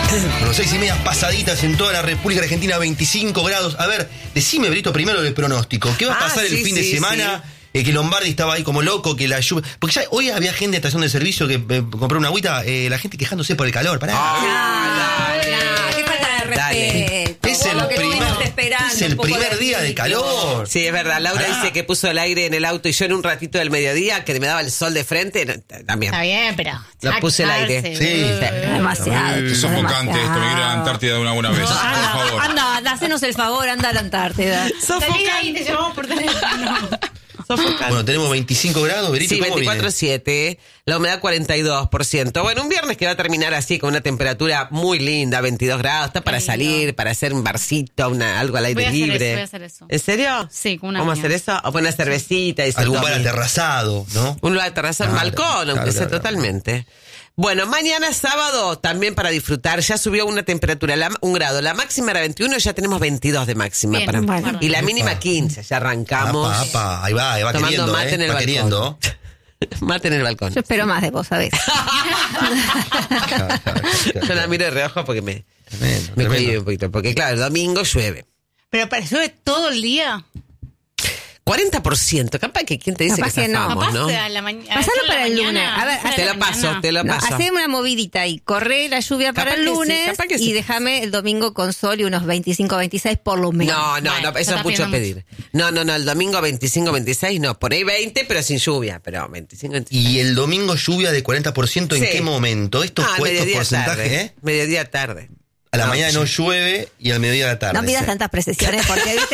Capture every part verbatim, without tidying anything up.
Bueno, seis y media pasaditas en toda la República Argentina, veinticinco grados. A ver, decime, Brito, primero el pronóstico. ¿Qué va a Ah, pasar sí, el fin sí, de semana? sí. Eh, que Lombardi estaba ahí como loco, que la lluvia... Porque ya hoy había gente de estación de servicio que eh, compró una agüita, eh, la gente quejándose por el calor. Pará. Ah, No, no, qué falta de Dale. respeto. Es el Vos que primer, estuviste esperando es el un poco primer de día de frío. calor. Sí, es verdad. Laura Pará. dice que puso el aire en el auto y yo en un ratito del mediodía, que me daba el sol de frente, no, también. Está bien, pero... Lo puse el aire. Sí. Demasiado. Qué sofocante esto, me quiero ir a la Antártida de una buena vez, por Anda, favor. anda, anda, hacenos el favor, anda a la Antártida. Salí de ahí, te llamamos por teléfono. Bueno, tenemos veinticinco grados, Berito, Sí, ¿cómo veinticuatro viene? siete, la humedad cuarenta y dos por ciento. Bueno, un viernes que va a terminar así, con una temperatura muy linda, veintidós grados, está para Qué lindo. salir, para hacer un barcito, una, algo al aire Voy a hacer libre. eso, voy a hacer eso. ¿En serio? Sí, con una ¿Vamos a amiga. hacer eso? O poner una cervecita y Algún se bar tome. aterrazado, ¿no? Un lugar terraza, un Claro, balcón, claro, aunque sea claro. totalmente. Bueno, mañana sábado también para disfrutar, ya subió una temperatura, la- un grado, la máxima era veintiuno, ya tenemos veintidós de máxima. Bien, para, bueno. y la mínima Epa. quince, ya arrancamos. Apa, apa, ahí va, ahí va Tomando queriendo, mate ¿eh? en el Va balcón. queriendo. Mate en el balcón. Yo espero más de vos, ¿sabés? Yo la miro de reojo porque me, Tremendo, me tremendo. cohibe un poquito. Porque claro, el domingo llueve. Pero para llueve todo el día. cuarenta por ciento, capaz que quién te dice Capaz que que no. zafamos, Capaz ¿no? a la mañana. Pasalo para el lunes. A ver, Te lo paso, te lo No, paso. haceme una movidita y corre la lluvia Capaz para el que sí, lunes capaz que y sí. déjame el domingo con sol y unos veinticinco, veintiséis por lo menos. No, no, Bueno, no, eso ya es mucho está pedir. No, no, no, el domingo veinticinco, veintiséis, no, por ahí veinte, pero sin lluvia, pero veinticinco, veintiséis. Y el domingo lluvia de cuarenta por ciento, ¿en Sí. qué momento? Estos, Ah, estos mediodía porcentajes, tarde. ¿eh? Mediodía tarde. A la No, mañana no sí. llueve y al mediodía a la tarde. No pidas sí. tantas precisiones porque, viste,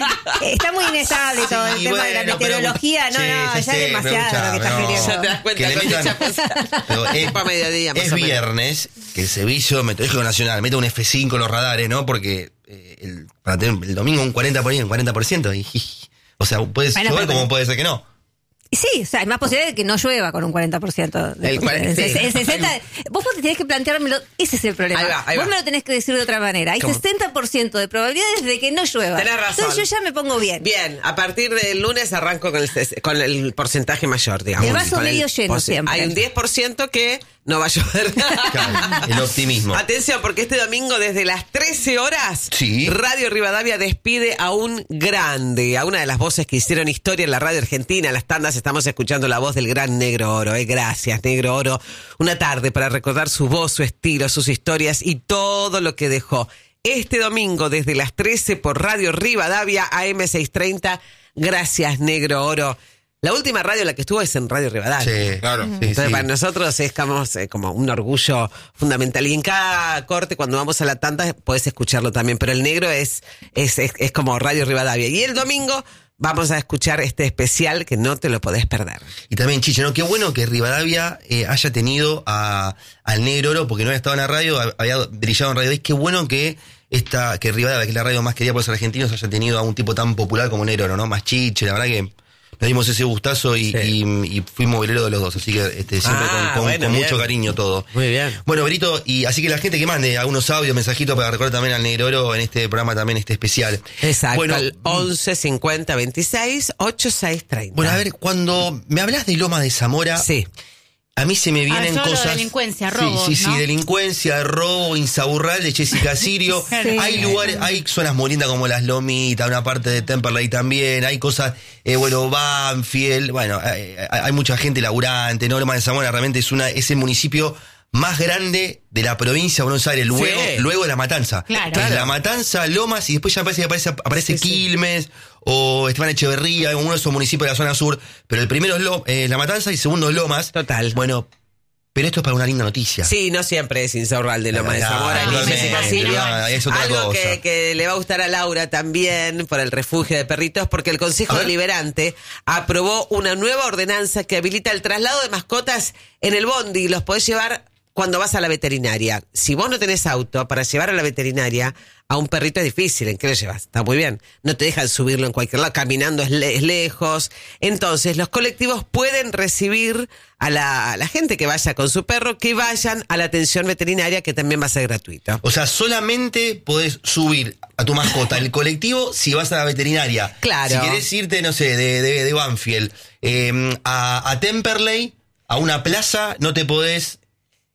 está muy inestable todo el Sí, tema de la bueno, pero- meteorología. No, sí, no, sí, ya sí, es demasiado pero lo que estás escuchame, no. queriendo. Ya te das cuenta Que le con metan- dicha cosa. Pero es, Pa' mediodía, más es o menos. viernes que el Servicio Meteorológico Nacional mete un F cinco en los radares, ¿no? Porque eh, el, para tener el domingo un cuarenta por ciento, un cuarenta por ciento. Y, o sea, puede Bueno, llover pero- como puede ser que no. Sí, o sea, hay más posibilidad de que no llueva con un cuarenta por ciento. de- El cuarenta, el, sí. el sesenta por ciento. Vos tenés que planteármelo, ese es el problema. Ahí va, ahí vos va. me lo tenés que decir de otra manera. Hay ¿Cómo? sesenta por ciento de probabilidades de que no llueva. Tenés razón. Entonces yo ya me pongo bien. Bien, a partir del lunes arranco con el, ses- con el porcentaje mayor, digamos. El vaso Con medio lleno porce- siempre. Hay un diez por ciento que no va a llover. Claro, el optimismo. Atención, porque este domingo desde las trece horas, Sí. Radio Rivadavia despide a un grande, a una de las voces que hicieron historia en la radio argentina. En las tandas estamos escuchando la voz del gran Negro Oro. Eh. Gracias, Negro Oro. Una tarde para recordar su voz, su estilo, sus historias y todo lo que dejó. Este domingo desde las trece por Radio Rivadavia, A M seiscientos treinta. Gracias, Negro Oro. La última radio en la que estuvo es en Radio Rivadavia. Sí, Claro. Sí, Entonces, sí. para nosotros es como, eh, como un orgullo fundamental. Y en cada corte, cuando vamos a la tanda, podés escucharlo también. Pero el negro es, es, es, es como Radio Rivadavia. Y el domingo vamos a escuchar este especial que no te lo podés perder. Y también, Chiche, ¿no? Qué bueno que Rivadavia eh, haya tenido a, al Negro Oro, porque no había estado en la radio, había brillado en Radio Days. Qué bueno que esta, que Rivadavia, que es la radio más querida por los argentinos, haya tenido a un tipo tan popular como Negro Oro, ¿no? Más Chiche, la verdad que nos dimos ese gustazo y, Sí. y, y fuimos velero de los dos, así que este, siempre Ah, con, con- bueno, con bien. mucho cariño todo. Muy bien. Bueno, Berito, y así que la gente que mande algunos audios, mensajitos para recordar también al Negro Oro en este programa también este especial. Exacto. Bueno, Al once cincuenta veintiséis ochenta y seis treinta. bueno, a ver, cuando me hablas de Loma de Zamora, Sí. a mí se me vienen solo cosas... delincuencia, Sí, robos, Sí, sí, ¿no? delincuencia, robo, Insaurral de Jessica Sirio. Sí. Hay lugares, hay zonas muy lindas como Las Lomitas, una parte de Temperley también. Hay cosas, eh, bueno, Banfield, bueno, hay, hay- hay mucha gente laburante, ¿no? Loma de Zamora realmente es una, es el municipio más grande de la provincia de Buenos Aires, luego, Sí. luego de La Matanza. Claro. Que es La Matanza, Lomas, y después ya parece que aparece, aparece Sí, sí. Quilmes o Esteban Echeverría, uno de esos municipios de la zona sur. Pero el primero es Lo- eh, La Matanza y el segundo es Lomas. Total. Bueno, pero esto es para una linda noticia. Sí, no siempre es Insaurral de Loma de No, Zamora, ni totalmente, Jessica Sirio. no, es otra Algo cosa. que, que le va a gustar a Laura también por el refugio de perritos, porque el Consejo A ver. Deliberante aprobó una nueva ordenanza que habilita el traslado de mascotas en el bondi y los podés llevar cuando vas a la veterinaria. Si vos no tenés auto para llevar a la veterinaria, a un perrito es difícil. ¿En qué lo llevas? Está muy bien. No te dejan subirlo en cualquier lado. Caminando es, le- es lejos. Entonces, los colectivos pueden recibir a la, a la gente que vaya con su perro, que vayan a la atención veterinaria, que también va a ser gratuita. O sea, solamente podés subir a tu mascota el colectivo si vas a la veterinaria. Claro. Si querés irte, no sé, de, de, de Banfield eh, a, a Temperley, a una plaza, no te podés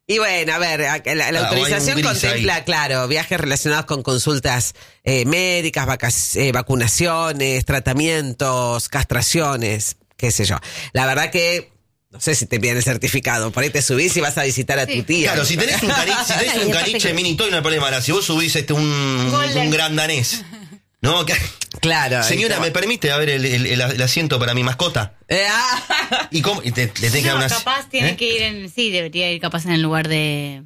Y bueno, a ver, la, la Ah, o hay un autorización gris contempla, ahí. claro, viajes relacionados con consultas eh, médicas, vacac- eh, vacunaciones, tratamientos, castraciones, qué sé yo. La verdad que no sé si te piden el certificado, por ahí te subís y vas a visitar a tu tía. Claro, si tenés un caniche, si tenés un caniche mini toy no hay problema. Ahora, si vos subís este un, Golden. un gran danés. No, que- Claro. señora, ahí ¿me está. permite a ver el, el- el- el asiento para mi mascota? Eh, ah. ¿Y cómo? Y te, le tenés que dar No, unas- capaz tiene ¿eh? que ir en... Sí, debería ir capaz en el lugar de...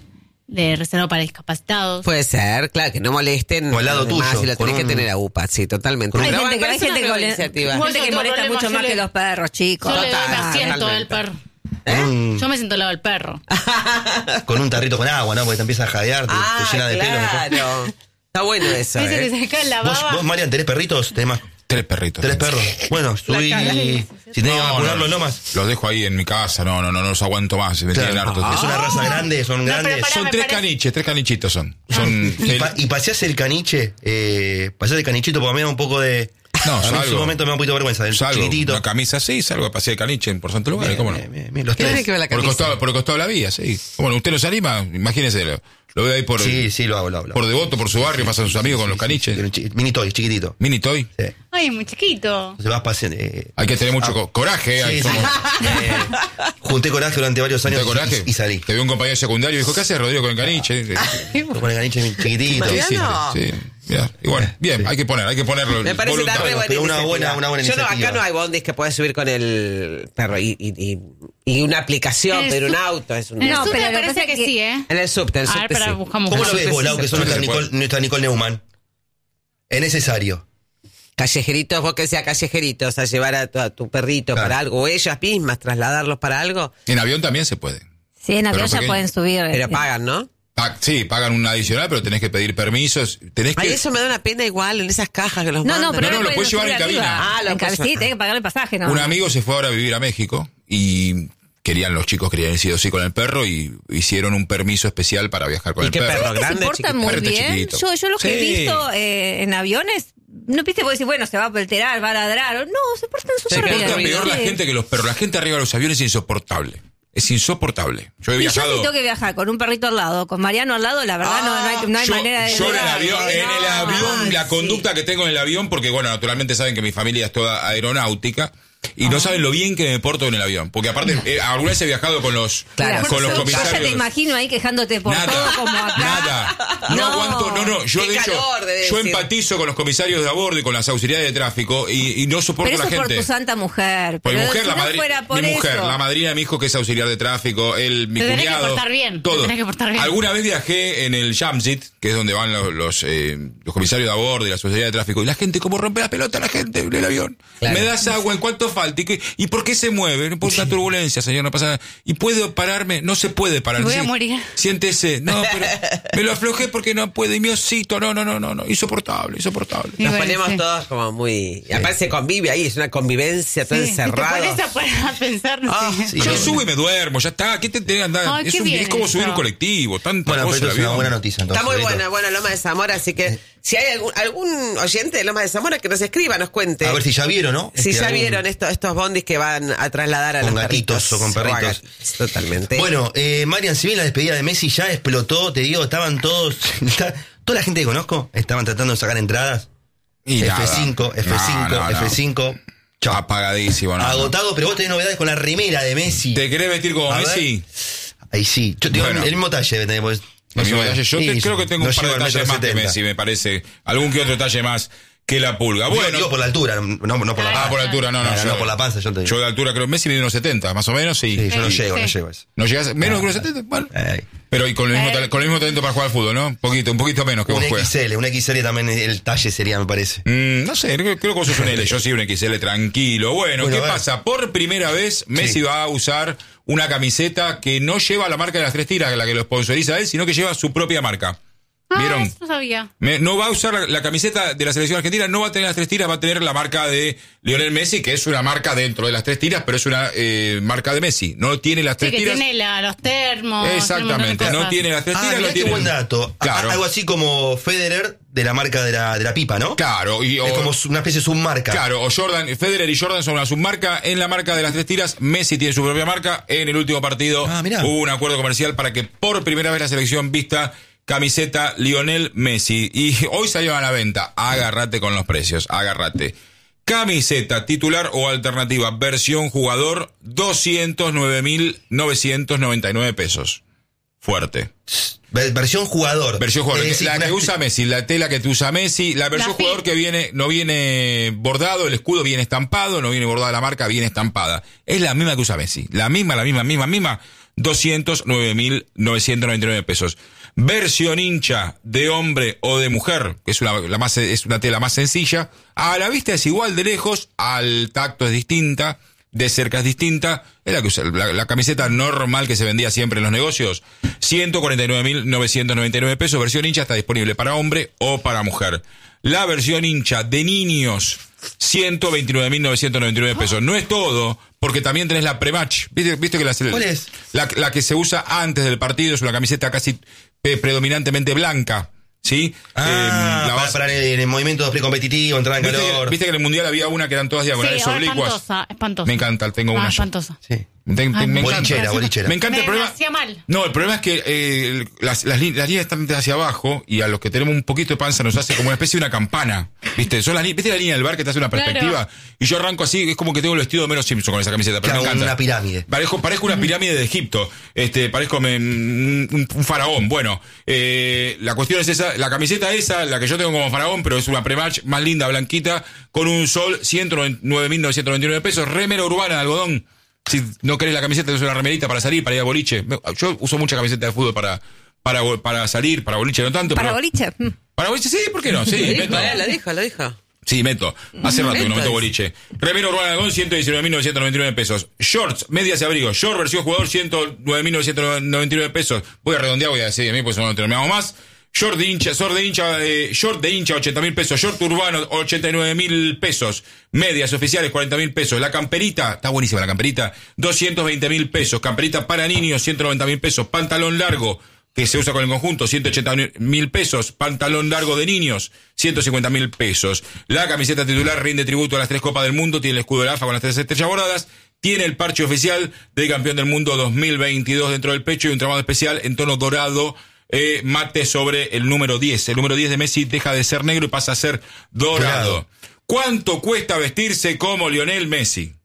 De reserva para discapacitados. Puede ser, claro, que no molesten. O al lado además, tuyo, Y lo con tenés que un- tener a UPA, sí, totalmente. con un- Hay Pero gente que, me hay parece gente que, una mole- nueva iniciativa. gente Yo que tengo molesta problemas, mucho yo más le- que los perros, chicos. Yo le doy mi Total, asiento al totalmente. perro. Con un, Yo me siento al lado del perro. con un tarrito con agua, ¿no? Porque te empieza a jadear, te, Ah, te llena de pelo. mejor. claro. Está bueno eso, Ese ¿eh? que se cae en la ¿Vos, baba. vos, Marian, tenés perritos? ¿Tenés más? Tres perritos. ¿Tenés perros? Bueno, subí. cara. Si tenés que No, vacunarlos, no, no más. Los dejo ahí en mi casa, no, no, no, no los aguanto más, me Claro. tienen hartos. Es una raza grande, son No, pero grandes. pará, Son me tres parece- caniches, tres canichitos son. Son Y, pa- y paseás el caniche, eh, paseás el canichito porque a mí me da un poco de. No, a mí en salgo. su momento me da un poquito de vergüenza. El salgo, chiquitito. una camisa así, salgo a pasear el caniche por Santo Lugares, Bien, ¿cómo no? bien, bien, bien, los ¿Qué tiene tres. que ver la Por el, camisa? costado, por el costado de la vía, sí. Bueno, ¿usted no se anima? Imagínese, lo, lo veo ahí por, Sí, sí, lo hago, lo hago. lo hago. por Devoto, por su barrio, pasan sus amigos con los Sí, caniches. un chi- mini toy, chiquitito. Mini toy. Sí. Ay, muy chiquito. Entonces vas paseando. Eh, Hay que tener mucho Ah. co- coraje. hay sí, sí. como- Eh, junté coraje durante varios ¿Te años da coraje? y, y salí. Te vio un compañero secundario y dijo, ¿qué haces, Rodrigo, con el caniche? Con el caniche chiquitito. ¿Te Sí, No. sí. Mirá, y bueno, bien, hay que poner, hay que ponerlo. Me parece voluntad. una re buena pero una iniciativa. buena- una buena Yo no, iniciativa. acá no hay bondis que puedes subir con el perro y, y, y, y una aplicación, En el pedir un sub- auto. Es un... En el No, subte pero me lo que parece pasa que, es que- sí, ¿eh? En el subte, en el A ver, subte para sí. buscamos. ¿Cómo acá. lo ves vos, Lau, que sos Sí, nuestra se puede. Nicole, nuestra Nicole Neumann? Es necesario. Callejeritos, vos que sea callejeritos, a llevar a tu, a tu perrito Claro. para algo, o ellas mismas, trasladarlos para algo, En avión también se puede. Sí, en avión Pero ya pequeño. pueden subir. pero eh, pagan, ¿no? Pa- sí, pagan un adicional, pero tenés que pedir permisos. Tenés que... Ay, eso me da una pena igual en esas cajas que los No, no, mandan. pero No, no, lo pueden puedes llevar en subir arriba. cabina. Ah, lo en cabina, puedes- sí, tenés que pagar el pasaje, ¿no? Un amigo se fue ahora a vivir a México y querían, los chicos querían ir sí o sí con el perro y hicieron un permiso especial para viajar con ¿Y el qué perro. perro? Se grande, portan chiquito. muy Perrito bien. chiquito. Yo, yo lo que he Sí. visto eh, en aviones, no viste, vos decís, bueno, se va a alterar, va a ladrar. No, se portan súper que bien. Está peor la Sí. gente que los perros. La gente arriba de los aviones es insoportable. Es insoportable. Yo he Y yo viajado. si tengo que viajar con un perrito al lado, con Mariano al lado, la verdad no, no hay, no hay yo, manera de... yo en el lograr. avión, en el No, avión, la sí. conducta que tengo en el avión, porque bueno, naturalmente saben que mi familia es toda aeronáutica. Y no saben lo bien que me porto en el avión. Porque aparte, eh, alguna vez he viajado con los, Claro. con los Yo- Yo ya te comisarios. imagino ahí quejándote por Nada, todo como acá. nada. No, No. aguanto, no, no. Yo Qué de hecho, calor, debe yo decir. empatizo con los comisarios de a bordo y con las auxiliares de tráfico y, y no soporto Pero a eso la es por gente. tu santa mujer. Por mi Pero mujer, si la no madri- fuera por mi mujer, eso- la madrina de mi hijo que es auxiliar de tráfico, él, mi Te tenés que cuñado. portar bien, te todo. tenés que portar bien. Alguna vez viajé en el Jamsit, que es donde van los, los, eh, los comisarios de a bordo y la auxiliar de tráfico, y la gente, como rompe la pelota la gente en el avión. Claro. Me das agua, ¿en cuánto falta? ¿Y, qué- ¿Y por qué se mueve? No importa la turbulencia, señor, no pasa nada. ¿Y puedo pararme? No se puede parar. Me voy a Sí, morir. Siéntese. No, pero me lo aflojé porque no puede. Y mi osito, no, no, no, no, no. Insoportable, insoportable. Y Nos bueno, ponemos sí. todos como muy... Y aparte se convive ahí, es una convivencia todo Sí, si te encerrado. pones a, poner a pensar, no Ah, sé. sí. Yo Bien. subo y me duermo, ya está. ¿Qué te tenés que andar? Ay, es, qué un- bien es como subir eso. un colectivo, tanta Bueno, cosa pero el es una avión. buena noticia entonces. Está muy Brito. buena, bueno, Loma de Zamora, así que si hay algún, algún oyente de Loma de Zamora que nos escriba, nos cuente. A ver si ya vieron, ¿no? si Este, ya algún- vieron esto, estos bondis que van a trasladar a Con los gatitos perritos. o con perritos. a gatitos, totalmente. Bueno, eh, Marian, si bien la despedida de Messi ya explotó, te digo, estaban todos, está- toda la gente que conozco estaban tratando de sacar entradas. Y F nada. cinco, F cinco, No, no, no. F cinco. Chao. Apagadísimo, no, no. Agotado, pero vos tenés novedades con la remera de Messi. ¿Te querés vestir como A ver. Messi? Ahí sí. Yo tengo Bueno. el mismo talle debe tener, pues. El mismo sé, talle. Yo te- sí, creo que tengo no un par de llego al talles metro más que setenta. Messi, me parece. Algún que otro talle más que la pulga. Digo- Bueno. digo por la altura, no, no por la Ah, panza. por la altura, no, no. Claro, yo, no por la panza, yo te digo. Yo de altura creo Messi mide unos setenta, más o menos, sí. Sí, yo no Sí, llego, no sí. llego a eso. ¿No llegas menos que unos setenta? Bueno. Ey. Pero y con el, mismo, Eh. tal- con el mismo talento para jugar al fútbol, ¿no? Un poquito, un poquito menos que Un vos juegas. X L, un X L también el talle sería, me parece. Mm, no sé, creo, creo que vos sos un L, yo sí un X L tranquilo. Bueno, Bueno, ¿qué a ver. pasa? Por primera vez Messi Sí. va a usar una camiseta que no lleva la marca de las tres tiras, la que lo sponsoriza él, sino que lleva su propia marca. Ah, ¿Vieron? eso no sabía. Me- no va a usar la, la camiseta de la selección argentina, no va a tener las tres tiras, va a tener la marca de Lionel Messi, que es una marca dentro de las tres tiras, pero es una eh, marca de Messi. No tiene las Sí, tres que tiras. tiene la- los termos. Exactamente, un montón de no cosas. tiene las tres Ah, tiras, mirá no qué tiene. buen dato. A- Claro. Algo así como Federer de la marca de la, de la pipa, ¿no? Claro, y, o, Es como una especie de submarca. claro, o Jordan, Federer y Jordan son una submarca. En la marca de las tres tiras, Messi tiene su propia marca. En el último partido Ah, mirá. hubo un acuerdo comercial para que por primera vez la selección vista camiseta Lionel Messi. Y hoy salió a la venta. Agárrate con los precios, agárrate. Camiseta titular o alternativa, versión jugador, doscientos nueve mil novecientos noventa y nueve pesos. Fuerte. Ver- Versión jugador. Versión jugador. Es decir, la una que espe- usa Messi, la tela que te usa Messi, la versión La fi- jugador que viene, no viene bordado, el escudo viene estampado, no viene bordada la marca, viene estampada. Es la misma que usa Messi. La misma, la misma, misma, misma. doscientos nueve mil novecientos noventa y nueve pesos. Versión hincha de hombre o de mujer, que es una, la más, es una tela más sencilla. A la vista es igual de lejos, al tacto es distinta, de cerca es distinta. Es la que usa, la, la camiseta normal que se vendía siempre en los negocios. ciento cuarenta y nueve mil novecientos noventa y nueve pesos. Versión hincha está disponible para hombre o para mujer. La versión hincha de niños, ciento veintinueve mil novecientos noventa y nueve pesos. No es todo, porque también tenés la pre-match. ¿Viste, viste que la, ¿Cuál es? La, la que se usa antes del partido es una camiseta casi eh, predominantemente blanca. ¿Sí? Ah, Eh, la para, vas- para el, el movimiento precompetitivo, entrar en ¿Viste, que, calor. viste que en el mundial había una que eran todas diagonales Sí, oblicuas? espantosa, espantosa. Me encanta, tengo Ah, una yo. espantosa. Sí. Me, te- Ay, me me encanta. Bolichera, bolichera. Me encanta el Me problema. hacía mal. No, el problema es que eh, las, las, li- las líneas están hacia abajo y a los que tenemos un poquito de panza nos hace como una especie de una campana. ¿Viste? Son las, li- ¿Viste la línea del bar que te hace una Claro. perspectiva? Y yo arranco así, es como que tengo el vestido de Homero Simpson con esa camiseta, pero Claro, me encanta. una pirámide. Parezco, parezco una pirámide de Egipto. Este, parezco me- un, un- un faraón. Bueno, eh, la cuestión es esa, la camiseta esa, la que yo tengo como faraón, pero es una pre-match más linda, blanquita, con un sol, ciento nueve mil novecientos noventa y nueve pesos, remera urbana de algodón. Si no querés la camiseta, es una remerita para salir, para ir a boliche. Me- Yo uso mucha camiseta de fútbol para, para, para salir, para boliche no tanto, Para pero... boliche. Mm. Para boliche sí, ¿por qué no? Sí, Lo dijo, meto. eh, lo dijo, lo dijo. Sí, meto. Hace rato que no Meto, meto es. boliche. Remera urbana de algodón, ciento diecinueve mil novecientos noventa y nueve pesos. Shorts, medias y abrigos. Short versión jugador, ciento nueve mil novecientos noventa y nueve pesos. Voy a redondear, voy a decir a mí, pues no terminamos más. Short de hincha, short de hincha, eh, short de hincha, ochenta mil pesos. Short urbano, ochenta y nueve mil pesos. Medias oficiales, cuarenta mil pesos. La camperita, está buenísima la camperita, doscientos veinte mil pesos. Camperita para niños, ciento noventa mil pesos. Pantalón largo, que se usa con el conjunto, ciento ochenta mil pesos. Pantalón largo de niños, ciento cincuenta mil pesos. La camiseta titular rinde tributo a las tres Copas del Mundo, tiene el escudo de la A F A con las tres estrellas bordadas, tiene el parche oficial de campeón del mundo dos mil veintidós dentro del pecho y un tramado especial en tono dorado, eh, mate sobre el número diez. El número diez de Messi deja de ser negro y pasa a ser dorado. Dorado. ¿Cuánto cuesta vestirse como Lionel Messi?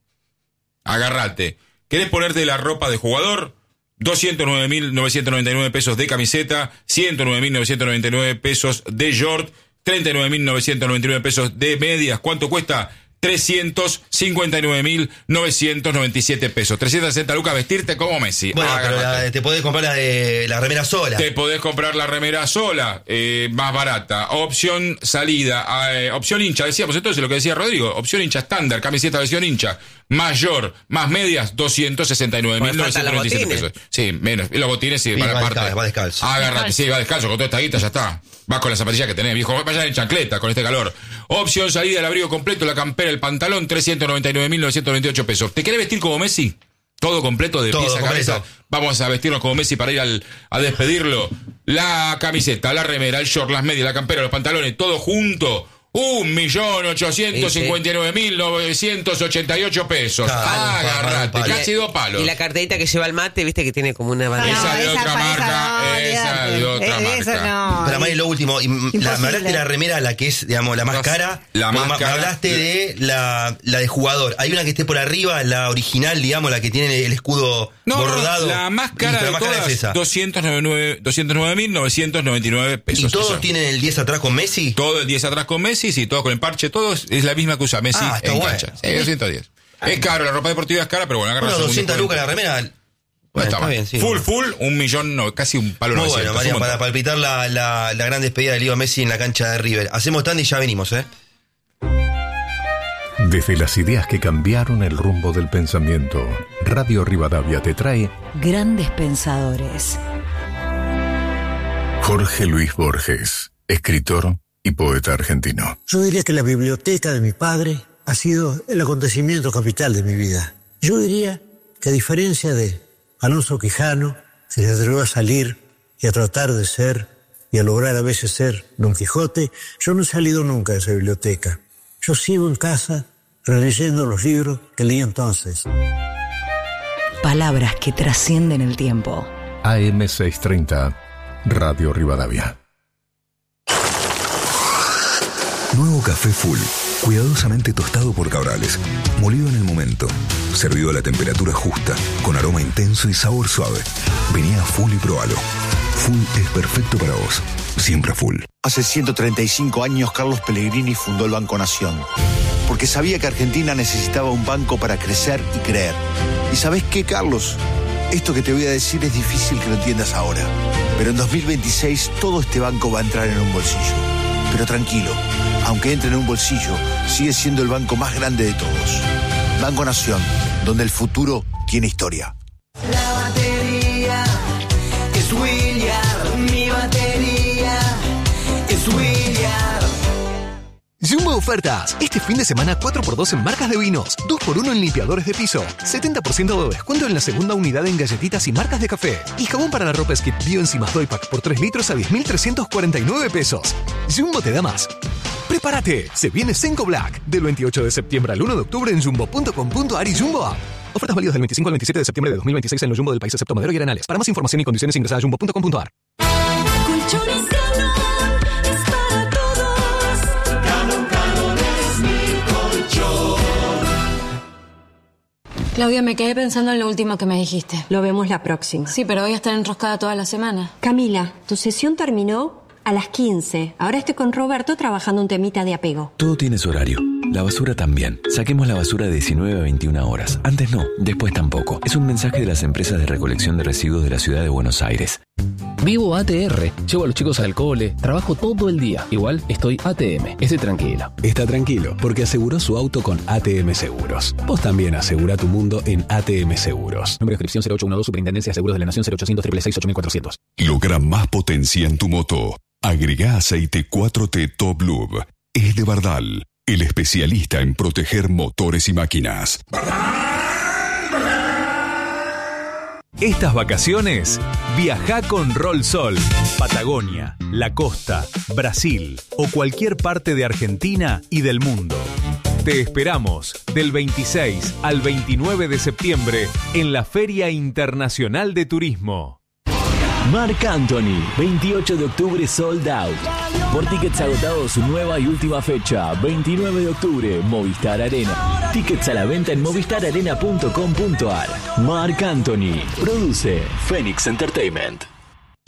Agárrate. ¿Querés ponerte la ropa de jugador? doscientos nueve mil novecientos noventa y nueve pesos de camiseta, ciento nueve mil novecientos noventa y nueve pesos de short, treinta y nueve mil novecientos noventa y nueve pesos de medias. ¿Cuánto cuesta? trescientos cincuenta y nueve mil novecientos noventa y siete pesos. trescientos sesenta lucas vestirte como Messi. Bueno, pero Agárrate. la- te podés comprar la de la remera sola. Te podés comprar la remera sola, eh, más barata. Opción salida, eh, opción hincha, decíamos entonces lo que decía Rodrigo. Opción hincha estándar, camiseta versión hincha. Mayor, más medias, doscientos sesenta y nueve mil novecientos noventa y siete Bueno, pesos. Sí, menos. Y los botines, sí, Sí, van va aparte. descalzo, va descalzo. Agárrate, sí, va descalzo. Con toda esta guita ya está. Vas con la zapatilla que tenés, viejo. Vaya en chancleta con este calor. Opción salida, el abrigo completo, la campera, el pantalón, trescientos noventa y nueve mil novecientos noventa y ocho pesos. ¿Te querés vestir como Messi? Todo completo de Todo pies a cabeza. completo. Vamos a vestirnos como Messi para ir al, a despedirlo. La camiseta, la remera, el short, las medias, la campera, los pantalones, todo junto. Un millón ochocientos cincuenta y nueve mil novecientos ochenta y ocho pesos. Claro, Agárrate, palo, palo. casi dos palos. Y la carterita que lleva el mate, viste que tiene como una bandera. Esa de esa otra pa- marca, no, esa de olvídate. otra Eh, Eso marca. no. Pero Mari, lo último, y, mm, la, Imposible. me hablaste de la remera, la que es, digamos, la más No, cara. la Pero más ma- cara. Me hablaste de la, la de jugador. Hay una que esté por arriba, la original, digamos, la que tiene el escudo No, no, bordado. la más cara Listo, de la más cara todas, es esa. doscientos nueve mil novecientos noventa y nueve pesos. ¿Y todos Eso. tienen el diez atrás con Messi? Todo el diez atrás con Messi, sí, todo con el parche, todo es, es la misma que usa Messi Ah, está en bueno. cancha. Sí, doscientos diez. Es caro, la ropa deportiva es cara, pero bueno, agarra Bueno, un doscientos segundo lucas la cuarenta. remera. No Bueno, está está mal. bien, sí. Full, full, un millón, no, casi un palo Muy novecientos. bueno, María, un para montón. palpitar la, la, la gran despedida de Leo Messi en la cancha de River. Hacemos tanda y ya venimos, ¿eh? Desde las ideas que cambiaron el rumbo del pensamiento, Radio Rivadavia te trae Grandes Pensadores. Jorge Luis Borges, escritor y poeta argentino. Yo diría que la biblioteca de mi padre ha sido el acontecimiento capital de mi vida. Yo diría que a diferencia de Alonso Quijano, que se atrevió a salir y a tratar de ser y a lograr a veces ser Don Quijote, yo no he salido nunca de esa biblioteca. Yo sigo en casa releyendo los libros que leí entonces. Palabras que trascienden el tiempo. A M seiscientos treinta, Radio Rivadavia. Nuevo café Full, cuidadosamente tostado por Cabrales, molido en el momento, servido a la temperatura justa, con aroma intenso y sabor suave. Vení a Full y probalo. Full es perfecto para vos, siempre Full. Hace ciento treinta y cinco años Carlos Pellegrini fundó el Banco Nación, porque sabía que Argentina necesitaba un banco para crecer y creer. ¿Y sabés qué, Carlos? Esto que te voy a decir es difícil que lo entiendas ahora, pero en dos mil veintiséis todo este banco va a entrar en un bolsillo. Pero tranquilo, aunque entre en un bolsillo, sigue siendo el banco más grande de todos. Banco Nación, donde el futuro tiene historia. La batería es William, mi batería es William. Jumbo Ofertas. Este fin de semana cuatro por dos en marcas de vinos, dos por uno en limpiadores de piso, setenta por ciento de descuento en la segunda unidad en galletitas y marcas de café. Y jabón para la ropa Skip Bio Enzimas Doypack por tres litros a diez mil trescientos cuarenta y nueve pesos. Jumbo te da más. ¡Prepárate! Se viene Senko Black. Del veintiocho de septiembre al uno de octubre en jumbo punto com punto ar y Jumbo App. Ofertas válidas del veinticinco al veintisiete de septiembre de dos mil veintiséis en los Jumbo del país excepto Madero y Arenales. Para más información y condiciones ingresa a jumbo punto com punto ar. Colchones Canon es para todos. Canon, Canon es mi colchón. Claudia, me quedé pensando en lo último que me dijiste. Lo vemos la próxima. Sí, pero voy a estar enroscada toda la semana. Camila, tu sesión terminó a las quince. Ahora estoy con Roberto trabajando un temita de apego. Todo tiene su horario. La basura también. Saquemos la basura de diecinueve a veintiuna horas. Antes no, después tampoco. Es un mensaje de las empresas de recolección de residuos de la ciudad de Buenos Aires. Vivo A T R, llevo a los chicos al cole, trabajo todo el día. Igual estoy A T M, esté tranquilo. Está tranquilo, porque aseguró su auto con A T M Seguros. Vos también asegura tu mundo en A T M Seguros. Número de inscripción cero ocho uno dos, Superintendencia de Seguros de la Nación cero ochocientos, seis seis seis, ocho cuatrocientos. Logra más potencia en tu moto. Agregá aceite cuatro T Top Lube. Es de Bardal, el especialista en proteger motores y máquinas. Estas vacaciones, viaja con Rolsol. Patagonia, la costa, Brasil o cualquier parte de Argentina y del mundo. Te esperamos del veintiséis al veintinueve de septiembre en la Feria Internacional de Turismo. Marc Anthony, veintiocho de octubre sold out. Por tickets agotados, su nueva y última fecha, veintinueve de octubre, Movistar Arena. Tickets a la venta en movistar arena punto com punto ar. Marc Anthony, produce Phoenix Entertainment.